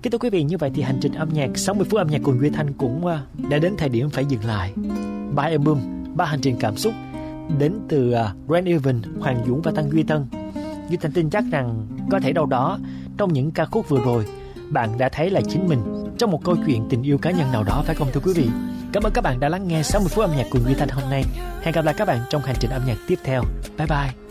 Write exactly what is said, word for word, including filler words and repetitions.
Kính thưa quý vị, như vậy thì hành trình âm nhạc sáu mươi phút âm nhạc cùng Duy Thanh cũng đã đến thời điểm phải dừng lại. Ba album, ba hành trình cảm xúc đến từ Rain Evans, Hoàng Dũng và Tăng Duy Tân. Duy Thanh tin chắc rằng có thể đâu đó trong những ca khúc vừa rồi bạn đã thấy là chính mình trong một câu chuyện tình yêu cá nhân nào đó, phải không thưa quý vị? Cảm ơn các bạn đã lắng nghe sáu mươi phút âm nhạc cùng Duy Thanh hôm nay. Hẹn gặp lại các bạn trong hành trình âm nhạc tiếp theo. Bye bye.